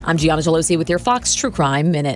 I'm Gianna Gelosi with your Fox True Crime Minute.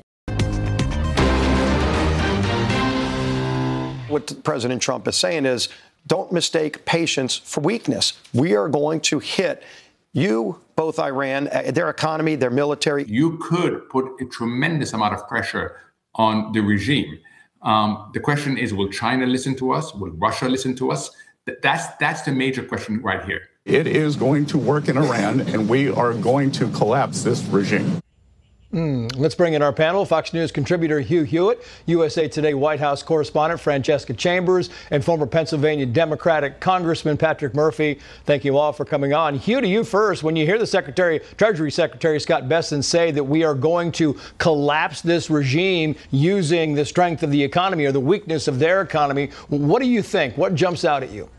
What President Trump is saying is, don't mistake patience for weakness. We are going to hit you, both Iran, their economy, their military. You could put a tremendous amount of pressure on the regime. The question is, will China listen to us? Will Russia listen to us? That's the major question right here. It is going to work in Iran, and we are going to collapse this regime. Let's bring in our panel. Fox News contributor Hugh Hewitt, USA Today White House correspondent Francesca Chambers, and former Pennsylvania Democratic Congressman Patrick Murphy. Thank you all for coming on. Hugh, to you first. When you hear the Treasury Secretary Scott Bessent say that we are going to collapse this regime using the strength of the economy or the weakness of their economy, what do you think? What jumps out at you?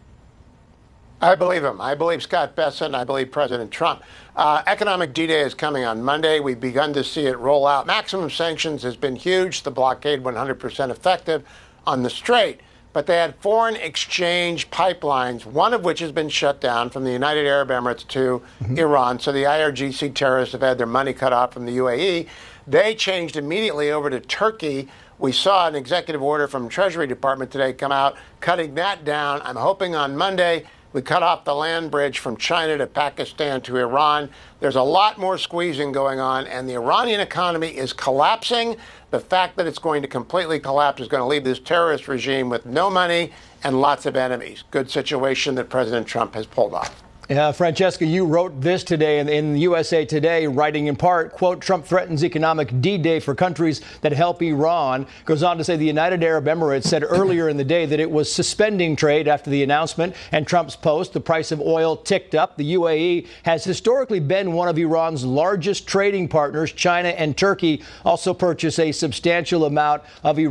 I believe him. I believe Scott Bessent. I believe President Trump. Economic D-Day is coming on Monday. We've begun to see it roll out. Maximum sanctions has been huge. The blockade 100% effective on the Strait. But they had foreign exchange pipelines, one of which has been shut down from the United Arab Emirates to Iran. So the IRGC terrorists have had their money cut off from the UAE. They changed immediately over to Turkey. We saw an executive order from Treasury Department today come out, cutting that down. I'm hoping on Monday we cut off the land bridge from China to Pakistan to Iran. There's a lot more squeezing going on, and the Iranian economy is collapsing. The fact that it's going to completely collapse is going to leave this terrorist regime with no money and lots of enemies. Good situation that President Trump has pulled off. Francesca, you wrote this today in USA Today, writing in part, quote, Trump threatens economic D-Day for countries that help Iran. Goes on to say the United Arab Emirates said earlier in the day that it was suspending trade after the announcement and Trump's post. The price of oil ticked up. The UAE has historically been one of Iran's largest trading partners. China and Turkey also purchase a substantial amount of